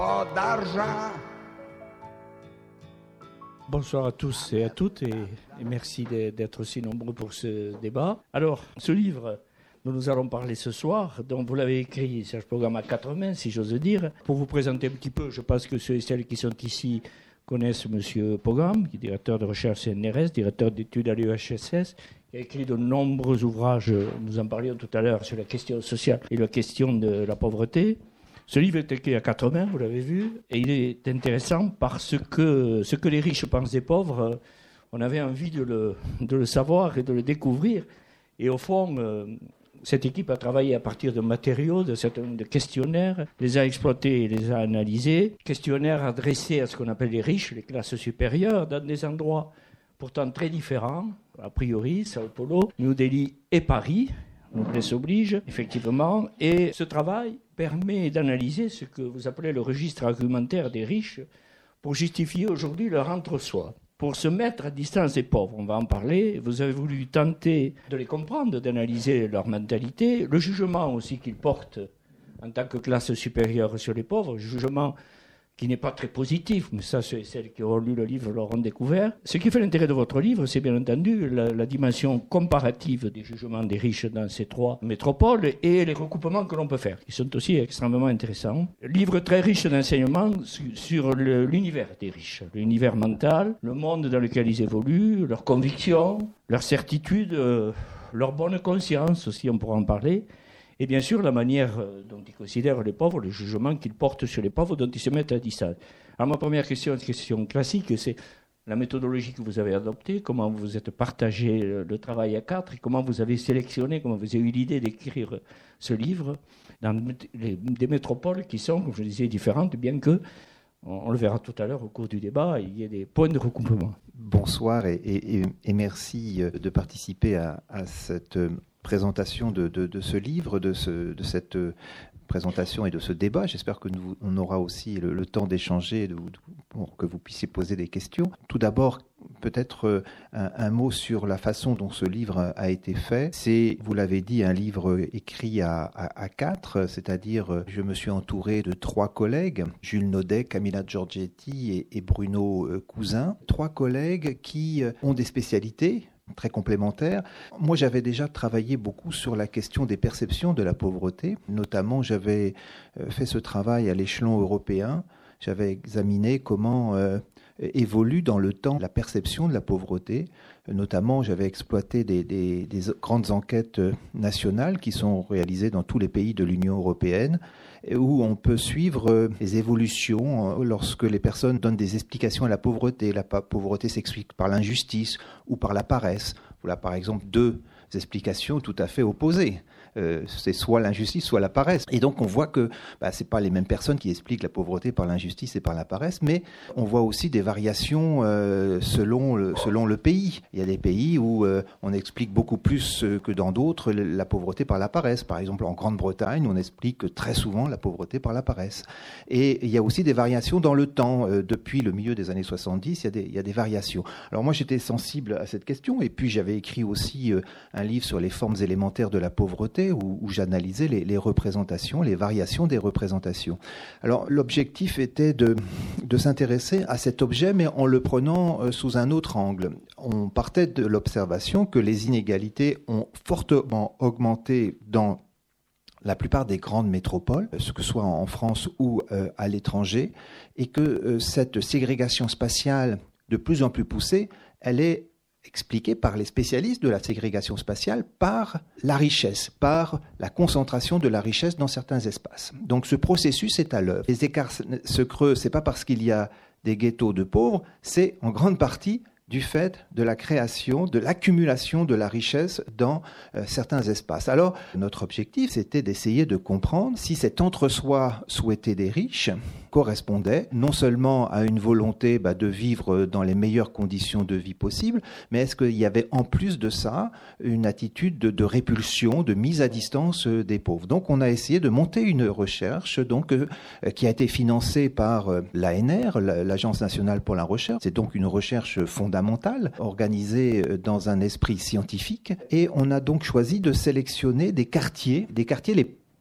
Pas d'argent. Bonsoir à tous et à toutes et merci d'être aussi nombreux pour ce débat. Alors, ce livre dont nous allons parler ce soir, dont vous l'avez écrit, Serge Pogam, à 4 mains, si j'ose dire, pour vous présenter un petit peu, je pense que ceux et celles qui sont ici connaissent M. Pogam, qui est directeur de recherche CNRS, directeur d'études à l'UHSS, qui a écrit de nombreux ouvrages, nous en parlions tout à l'heure, sur la question sociale et la question de la pauvreté. Ce livre est écrit à 4 mains, vous l'avez vu, et il est intéressant parce que ce que les riches pensent des pauvres, on avait envie de le savoir et de le découvrir. Et au fond, cette équipe a travaillé à partir de matériaux, de questionnaires, les a exploités et les a analysés. Questionnaires adressés à ce qu'on appelle les riches, les classes supérieures, dans des endroits pourtant très différents, a priori, Sao Paulo, New Delhi et Paris. Noblesse oblige, effectivement. Et ce travail permet d'analyser ce que vous appelez le registre argumentaire des riches pour justifier aujourd'hui leur entre-soi. Pour se mettre à distance des pauvres, on va en parler. Vous avez voulu tenter de les comprendre, d'analyser leur mentalité, le jugement aussi qu'ils portent en tant que classe supérieure sur les pauvres, jugement qui n'est pas très positif, mais ça, celles qui auront lu le livre l'auront découvert. Ce qui fait l'intérêt de votre livre, c'est bien entendu la dimension comparative des jugements des riches dans ces 3 métropoles et les recoupements que l'on peut faire, qui sont aussi extrêmement intéressants. Livre très riche d'enseignements sur l'univers des riches, l'univers mental, le monde dans lequel ils évoluent, leurs convictions, leurs certitudes, leur bonne conscience aussi, on pourra en parler. Et bien sûr, la manière dont ils considèrent les pauvres, le jugement qu'ils portent sur les pauvres, dont ils se mettent à distance. Alors ma première question, une question classique, c'est la méthodologie que vous avez adoptée, comment vous êtes partagé le travail à 4, et comment vous avez sélectionné, comment vous avez eu l'idée d'écrire ce livre dans des métropoles qui sont, comme je disais, différentes, bien que, on le verra tout à l'heure au cours du débat, il y ait des points de recoupement. Bonsoir et merci de participer à cette présentation de ce livre, de cette présentation et de ce débat. J'espère que on aura aussi le temps d'échanger pour que vous puissiez poser des questions. Tout d'abord, peut-être un mot sur la façon dont ce livre a été fait. C'est, vous l'avez dit, un livre écrit à 4, c'est-à-dire je me suis entouré de 3 collègues, Jules Naudet, Camilla Giorgetti et Bruno Cousin. 3 collègues qui ont des spécialités très complémentaires. Moi, j'avais déjà travaillé beaucoup sur la question des perceptions de la pauvreté. Notamment, j'avais fait ce travail à l'échelon européen. J'avais examiné comment évolue dans le temps la perception de la pauvreté. Notamment, j'avais exploité des grandes enquêtes nationales qui sont réalisées dans tous les pays de l'Union européenne, où on peut suivre les évolutions lorsque les personnes donnent des explications à la pauvreté. La pauvreté s'explique par l'injustice ou par la paresse. Voilà par exemple 2 explications tout à fait opposées. C'est soit l'injustice, soit la paresse. Et donc on voit que c'est pas les mêmes personnes qui expliquent la pauvreté par l'injustice et par la paresse, mais on voit aussi des variations selon le pays. Il y a des pays où on explique beaucoup plus que dans d'autres la pauvreté par la paresse. Par exemple, en Grande-Bretagne, on explique très souvent la pauvreté par la paresse. Et il y a aussi des variations dans le temps. Depuis le milieu des années 70, il y a des variations. Alors moi, j'étais sensible à cette question, et puis j'avais écrit aussi un livre sur les formes élémentaires de la pauvreté, où j'analysais les représentations, les variations des représentations. Alors l'objectif était de s'intéresser à cet objet, mais en le prenant sous un autre angle. On partait de l'observation que les inégalités ont fortement augmenté dans la plupart des grandes métropoles, ce que ce soit en France ou à l'étranger, et que cette ségrégation spatiale de plus en plus poussée, elle est expliqué par les spécialistes de la ségrégation spatiale par la richesse, par la concentration de la richesse dans certains espaces. Donc ce processus est à l'œuvre. Les écarts se creusent, c'est pas parce qu'il y a des ghettos de pauvres, c'est en grande partie du fait de la création, de l'accumulation de la richesse dans certains espaces. Alors, notre objectif, c'était d'essayer de comprendre si cet entre-soi souhaité des riches correspondait non seulement à une volonté de vivre dans les meilleures conditions de vie possibles, mais est-ce qu'il y avait en plus de ça une attitude de répulsion, de mise à distance des pauvres. Donc, on a essayé de monter une recherche qui a été financée par l'ANR, l'Agence nationale pour la recherche. C'est donc une recherche fondamentale, organisée dans un esprit scientifique. Et on a donc choisi de sélectionner des quartiers les plus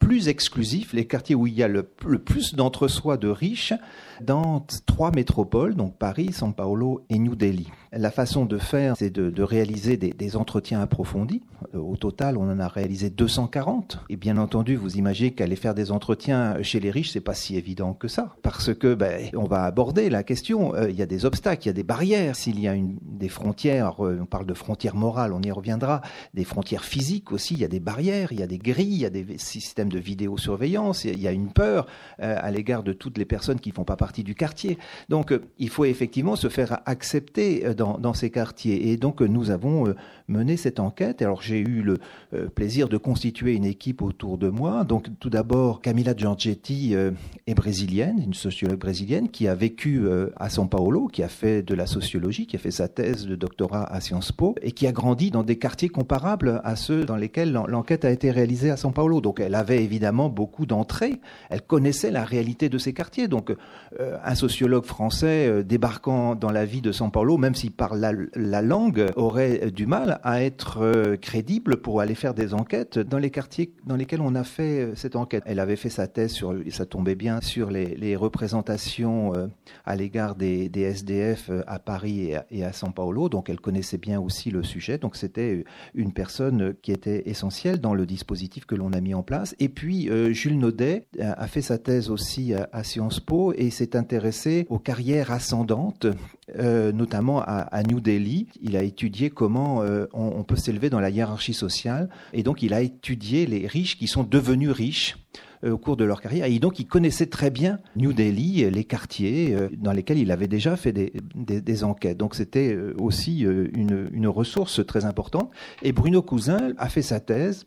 plus exclusifs, les quartiers où il y a le plus d'entre-soi de riches, dans 3 métropoles, donc Paris, São Paulo et New Delhi. La façon de faire, c'est de réaliser des entretiens approfondis. Au total, on en a réalisé 240. Et bien entendu, vous imaginez qu'aller faire des entretiens chez les riches, c'est pas si évident que ça. Parce que, on va aborder la question. Il y a des obstacles, il y a des barrières. S'il y a des frontières, on parle de frontières morales, on y reviendra. Des frontières physiques aussi, il y a des barrières, il y a des grilles, il y a des systèmes de vidéosurveillance, il y a une peur à l'égard de toutes les personnes qui font pas partie du quartier. Donc, il faut effectivement se faire accepter dans ces quartiers. Et donc, nous avons mené cette enquête. Alors, j'ai eu le plaisir de constituer une équipe autour de moi. Donc, tout d'abord, Camila Giorgetti est brésilienne, une sociologue brésilienne qui a vécu à São Paulo, qui a fait de la sociologie, qui a fait sa thèse de doctorat à Sciences Po et qui a grandi dans des quartiers comparables à ceux dans lesquels l'enquête a été réalisée à São Paulo. Donc, elle avait évidemment beaucoup d'entrées. Elle connaissait la réalité de ces quartiers. Donc, un sociologue français débarquant dans la vie de São Paulo, même s'il parle la langue, aurait du mal à être crédible pour aller faire des enquêtes dans les quartiers dans lesquels on a fait cette enquête. Elle avait fait sa thèse et ça tombait bien, sur les représentations à l'égard des SDF à Paris et à São Paulo. Donc, elle connaissait bien aussi le sujet. Donc, c'était une personne qui était essentielle dans le dispositif que l'on a mis en place. Et puis, Jules Naudet a fait sa thèse aussi à Sciences Po et s'est intéressé aux carrières ascendantes, notamment à New Delhi. Il a étudié comment on peut s'élever dans la hiérarchie sociale. Et donc, il a étudié les riches qui sont devenus riches au cours de leur carrière. Et donc, il connaissait très bien New Delhi, les quartiers dans lesquels il avait déjà fait des enquêtes. Donc, c'était aussi une ressource très importante. Et Bruno Cousin a fait sa thèse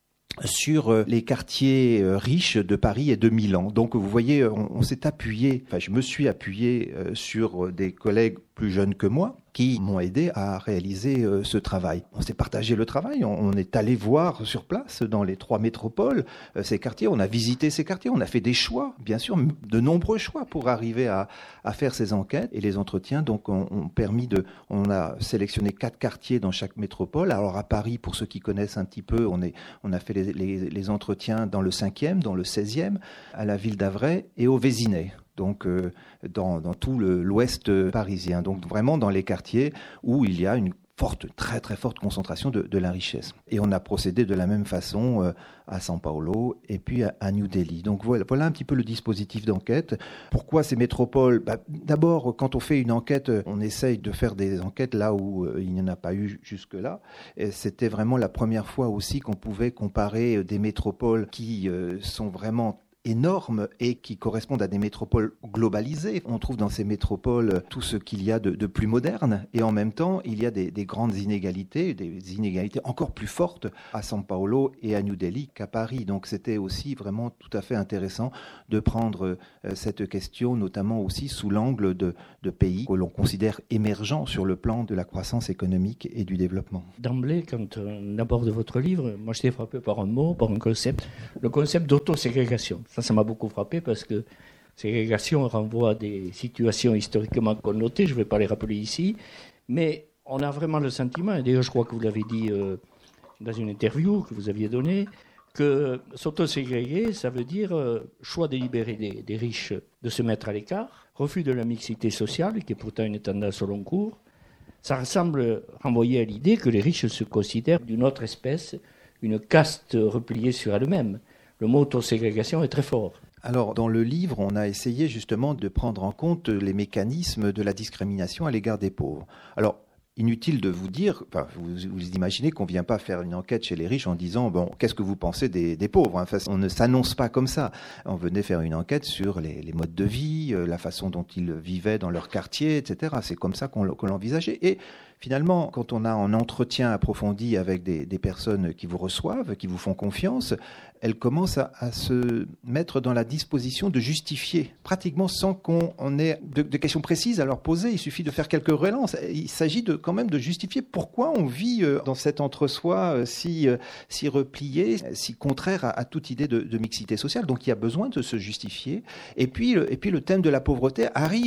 sur les quartiers riches de Paris et de Milan. Donc, vous voyez, on s'est appuyé, je me suis appuyé sur des collègues plus jeunes que moi qui m'ont aidé à réaliser ce travail. On s'est partagé le travail, on est allé voir sur place dans les 3 métropoles ces quartiers, on a visité ces quartiers, on a fait des choix, bien sûr, de nombreux choix pour arriver à faire ces enquêtes. Et les entretiens donc ont permis on a sélectionné 4 quartiers dans chaque métropole. Alors à Paris, pour ceux qui connaissent un petit peu, on a fait les entretiens dans le 5e, dans le 16e, à la ville d'Avray et au Vésinet. Donc dans tout l'ouest parisien, donc vraiment dans les quartiers où il y a une très très forte concentration de la richesse. Et on a procédé de la même façon à São Paulo et puis à New Delhi. Donc voilà un petit peu le dispositif d'enquête. Pourquoi ces métropoles ? D'abord, quand on fait une enquête, on essaye de faire des enquêtes là où il n'y en a pas eu jusque-là. Et c'était vraiment la première fois aussi qu'on pouvait comparer des métropoles qui sont vraiment énormes et qui correspondent à des métropoles globalisées. On trouve dans ces métropoles tout ce qu'il y a de plus moderne et en même temps, il y a des grandes inégalités, des inégalités encore plus fortes à São Paulo et à New Delhi qu'à Paris. Donc c'était aussi vraiment tout à fait intéressant de prendre cette question, notamment aussi sous l'angle de pays que l'on considère émergents sur le plan de la croissance économique et du développement. D'emblée, quand on aborde votre livre, moi j'étais frappé par un mot, par un concept, le concept d'autoségrégation. Ça m'a beaucoup frappé parce que ségrégation renvoie à des situations historiquement connotées, je ne vais pas les rappeler ici, mais on a vraiment le sentiment, et d'ailleurs je crois que vous l'avez dit dans une interview que vous aviez donnée, que s'autoségréguer, ça veut dire choix délibéré des riches de se mettre à l'écart, refus de la mixité sociale, qui est pourtant une tendance au long cours. Ça semble renvoyer à l'idée que les riches se considèrent d'une autre espèce, une caste repliée sur elle-même. Le mot autoségrégation est très fort. Alors, dans le livre, on a essayé justement de prendre en compte les mécanismes de la discrimination à l'égard des pauvres. Alors, inutile de vous dire, vous imaginez qu'on ne vient pas faire une enquête chez les riches en disant qu'est-ce que vous pensez des pauvres, hein. On ne s'annonce pas comme ça. On venait faire une enquête sur les modes de vie, la façon dont ils vivaient dans leur quartier, etc. C'est comme ça qu'on l'envisageait. Et finalement, quand on a un entretien approfondi avec des personnes qui vous reçoivent, qui vous font confiance, elles commencent à se mettre dans la disposition de justifier, pratiquement sans qu'on ait de questions précises à leur poser. Il suffit de faire quelques relances. Il s'agit quand même de justifier pourquoi on vit dans cet entre-soi si replié, si contraire à toute idée de mixité sociale. Donc il y a besoin de se justifier. Et puis le thème de la pauvreté arrive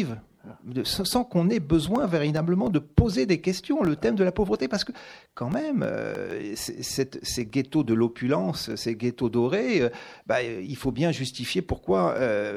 sans qu'on ait besoin véritablement de poser des questions, le thème de la pauvreté, parce que quand même, ces ghettos de l'opulence, ces ghettos dorés, il faut bien justifier pourquoi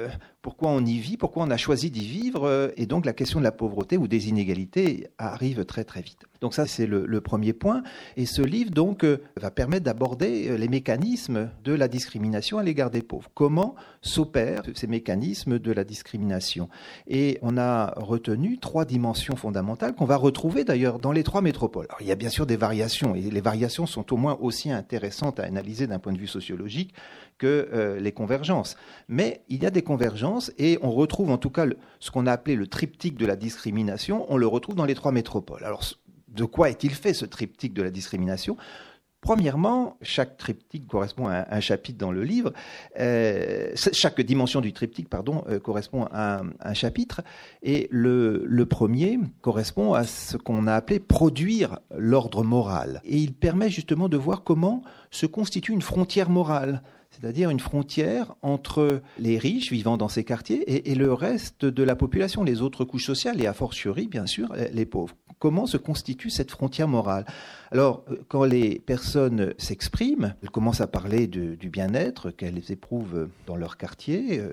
on y vit, pourquoi on a choisi d'y vivre, et donc la question de la pauvreté ou des inégalités arrive très très vite. Donc ça, c'est le premier point. Et ce livre, donc, va permettre d'aborder les mécanismes de la discrimination à l'égard des pauvres. Comment s'opèrent ces mécanismes de la discrimination? Et on a retenu 3 dimensions fondamentales qu'on va retrouver d'ailleurs dans les 3 métropoles. Alors, il y a bien sûr des variations, et les variations sont au moins aussi intéressantes à analyser d'un point de vue sociologique que les convergences. Mais il y a des convergences, et on retrouve en tout cas ce qu'on a appelé le triptyque de la discrimination, on le retrouve dans les 3 métropoles. Alors, de quoi est-il fait, ce triptyque de la discrimination ? Premièrement, chaque triptyque correspond à un chapitre dans le livre. Chaque dimension du triptyque, correspond à un chapitre. Et le premier correspond à ce qu'on a appelé produire l'ordre moral. Et il permet justement de voir comment se constitue une frontière morale. C'est-à-dire une frontière entre les riches vivant dans ces quartiers et le reste de la population, les autres couches sociales et a fortiori, bien sûr, les pauvres. Comment se constitue cette frontière morale ? Alors, quand les personnes s'expriment, elles commencent à parler du bien-être qu'elles éprouvent dans leur quartier,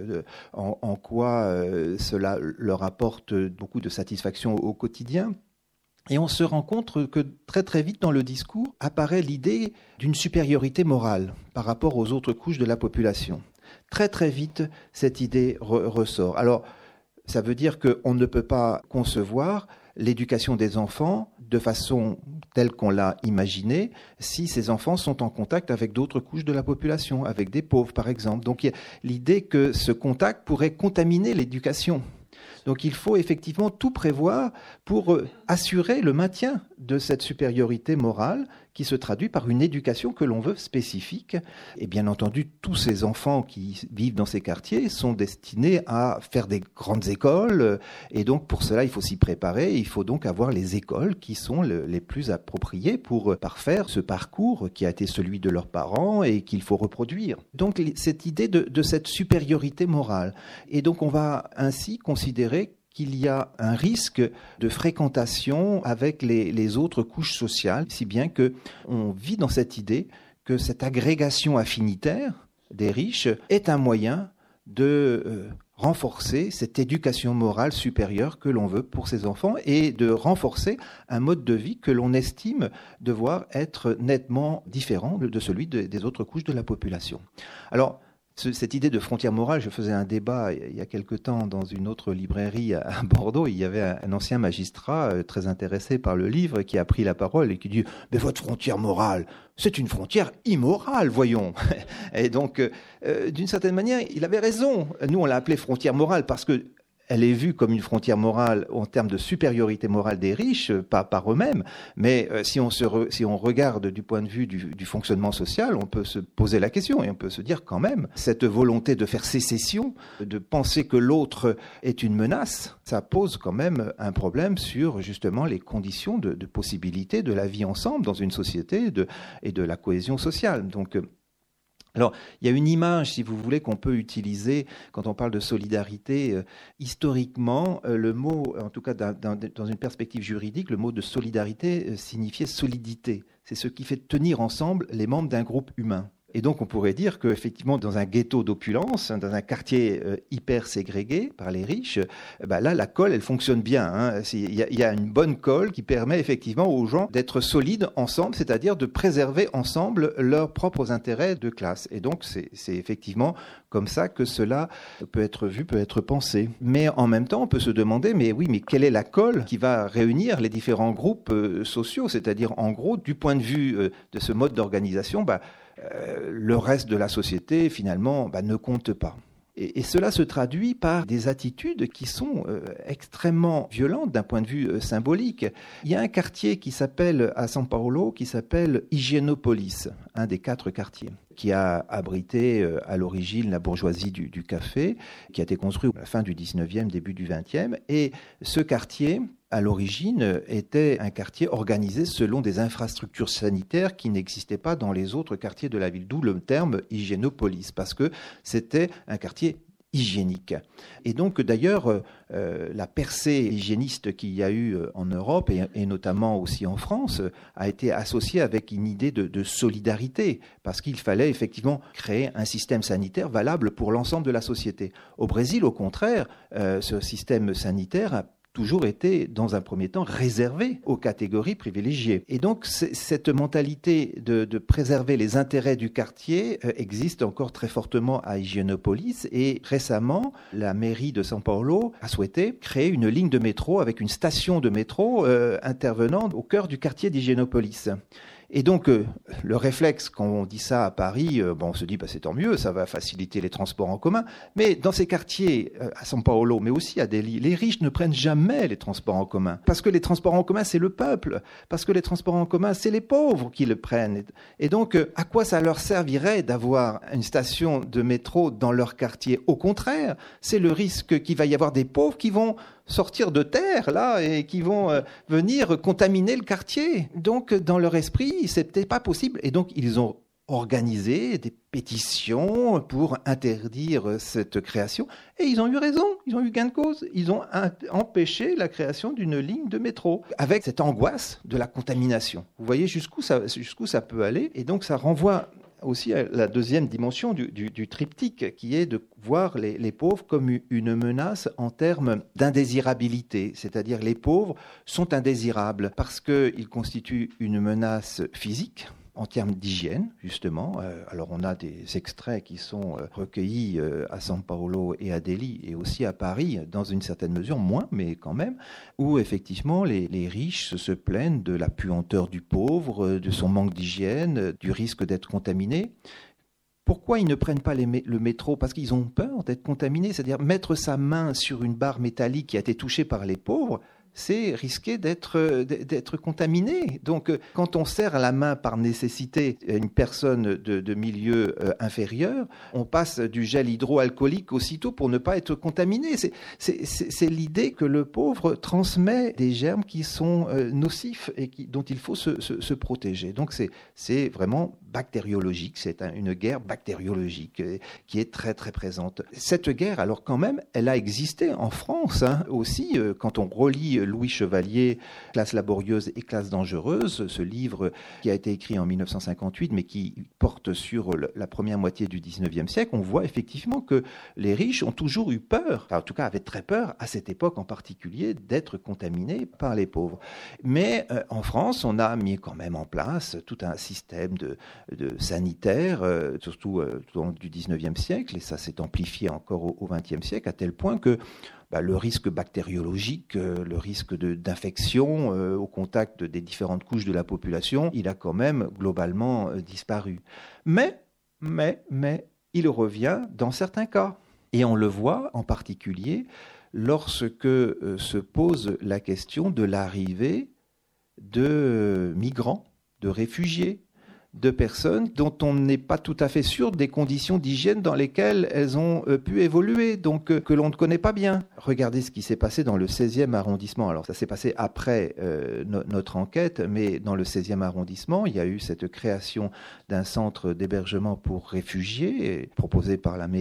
en quoi cela leur apporte beaucoup de satisfaction au quotidien. Et on se rend compte que très très vite dans le discours apparaît l'idée d'une supériorité morale par rapport aux autres couches de la population. Très très vite, cette idée ressort. Alors, ça veut dire qu'on ne peut pas concevoir l'éducation des enfants de façon telle qu'on l'a imaginée si ces enfants sont en contact avec d'autres couches de la population, avec des pauvres par exemple. Donc il y a l'idée que ce contact pourrait contaminer l'éducation. Donc il faut effectivement tout prévoir pour assurer le maintien de cette supériorité morale qui se traduit par une éducation que l'on veut spécifique. Et bien entendu, tous ces enfants qui vivent dans ces quartiers sont destinés à faire des grandes écoles. Et donc pour cela, il faut s'y préparer. Il faut donc avoir les écoles qui sont les plus appropriées pour parfaire ce parcours qui a été celui de leurs parents et qu'il faut reproduire. Donc cette idée de cette supériorité morale. Et donc on va ainsi considérer qu'il y a un risque de fréquentation avec les autres couches sociales, si bien qu'on vit dans cette idée que cette agrégation affinitaire des riches est un moyen de renforcer cette éducation morale supérieure que l'on veut pour ses enfants et de renforcer un mode de vie que l'on estime devoir être nettement différent de celui des autres couches de la population. Alors, cette idée de frontière morale, je faisais un débat il y a quelque temps dans une autre librairie à Bordeaux. Il y avait un ancien magistrat très intéressé par le livre qui a pris la parole et qui dit « Mais votre frontière morale, c'est une frontière immorale, voyons !» Et donc, d'une certaine manière, il avait raison. Nous, on l'a appelée frontière morale parce que elle est vue comme une frontière morale en termes de supériorité morale des riches, pas par eux-mêmes. Mais si on regarde du point de vue du fonctionnement social, on peut se poser la question et on peut se dire quand même, cette volonté de faire sécession, de penser que l'autre est une menace, ça pose quand même un problème sur justement les conditions de possibilité de la vie ensemble dans une société et de la cohésion sociale. Donc, alors, il y a une image, si vous voulez, qu'on peut utiliser quand on parle de solidarité. Historiquement, le mot, en tout cas dans une perspective juridique, le mot de solidarité signifiait solidité. C'est ce qui fait tenir ensemble les membres d'un groupe humain. Et donc on pourrait dire qu'effectivement dans un ghetto d'opulence, dans un quartier hyper ségrégué par les riches, là la colle elle fonctionne bien. Il y a une bonne colle qui permet effectivement aux gens d'être solides ensemble, c'est-à-dire de préserver ensemble leurs propres intérêts de classe. Et donc c'est effectivement comme ça que cela peut être vu, peut être pensé. Mais en même temps on peut se demander, mais quelle est la colle qui va réunir les différents groupes sociaux, c'est-à-dire en gros du point de vue de ce mode d'organisation, le reste de la société, finalement, ne compte pas. Et cela se traduit par des attitudes qui sont extrêmement violentes d'un point de vue symbolique. Il y a un quartier qui s'appelle, à São Paulo, qui s'appelle Higienópolis, un des 4 quartiers, qui a abrité à l'origine la bourgeoisie du café, qui a été construit à la fin du 19e, début du 20e. Et ce quartier, à l'origine, était un quartier organisé selon des infrastructures sanitaires qui n'existaient pas dans les autres quartiers de la ville, d'où le terme hygiénopolis, parce que c'était un quartier hygiénique. Et donc d'ailleurs, la percée hygiéniste qu'il y a eu en Europe et notamment aussi en France a été associée avec une idée de solidarité, parce qu'il fallait effectivement créer un système sanitaire valable pour l'ensemble de la société. Au Brésil, au contraire, ce système sanitaire a toujours été, dans un premier temps, réservé aux catégories privilégiées. Et donc, cette mentalité de préserver les intérêts du quartier existe encore très fortement à Higiénopolis. Et récemment, la mairie de São Paulo a souhaité créer une ligne de métro avec une station de métro intervenant au cœur du quartier d'Higiénopolis. Et donc, le réflexe, quand on dit ça à Paris, on se dit, c'est tant mieux, ça va faciliter les transports en commun. Mais dans ces quartiers, à São Paulo, mais aussi à Delhi, les riches ne prennent jamais les transports en commun. Parce que les transports en commun, c'est le peuple. Parce que les transports en commun, c'est les pauvres qui le prennent. Et donc, à quoi ça leur servirait d'avoir une station de métro dans leur quartier? Au contraire, c'est le risque qu'il va y avoir des pauvres qui vont sortir de terre, là, et qui vont venir contaminer le quartier. Donc, dans leur esprit, c'était pas possible. Et donc, ils ont organisé des pétitions pour interdire cette création. Et ils ont eu raison, ils ont eu gain de cause. Ils ont empêché la création d'une ligne de métro, avec cette angoisse de la contamination. Vous voyez jusqu'où ça peut aller. Et donc, ça renvoie aussi à la deuxième dimension du triptyque, qui est de voir les pauvres comme une menace en termes d'indésirabilité. C'est-à-dire les pauvres sont indésirables parce qu'ils constituent une menace physique, en termes d'hygiène, justement. Alors, on a des extraits qui sont recueillis à São Paulo et à Delhi, et aussi à Paris, dans une certaine mesure, moins, mais quand même, où effectivement les riches se plaignent de la puanteur du pauvre, de son manque d'hygiène, du risque d'être contaminé. Pourquoi ils ne prennent pas le métro? Parce qu'ils ont peur d'être contaminés. C'est-à-dire mettre sa main sur une barre métallique qui a été touchée par les pauvres, c'est risquer d'être contaminé. Donc, quand on serre la main par nécessité à une personne de milieu inférieur, on passe du gel hydroalcoolique aussitôt pour ne pas être contaminé. C'est l'idée que le pauvre transmet des germes qui sont nocifs et dont il faut se protéger. Donc, c'est vraiment bactériologique. C'est une guerre bactériologique qui est très, très présente. Cette guerre, alors quand même, elle a existé en France aussi. Quand on relit Louis Chevalier, Classe laborieuse et classe dangereuse, ce livre qui a été écrit en 1958, mais qui porte sur la première moitié du 19e siècle, on voit effectivement que les riches ont toujours eu peur, enfin, en tout cas avaient très peur, à cette époque en particulier, d'être contaminés par les pauvres. Mais en France, on a mis quand même en place tout un système de sanitaire, surtout au long du 19e siècle, et ça s'est amplifié encore au 20e siècle, à tel point que le risque bactériologique, le risque d'infection au contact des différentes couches de la population, il a quand même globalement disparu. Mais il revient dans certains cas. Et on le voit en particulier lorsque se pose la question de l'arrivée de migrants, de réfugiés, de personnes dont on n'est pas tout à fait sûr des conditions d'hygiène dans lesquelles elles ont pu évoluer, donc que l'on ne connaît pas bien. Regardez ce qui s'est passé dans le 16e arrondissement. Alors ça s'est passé après notre enquête, mais dans le 16e arrondissement, il y a eu cette création d'un centre d'hébergement pour réfugiés proposé par la mairie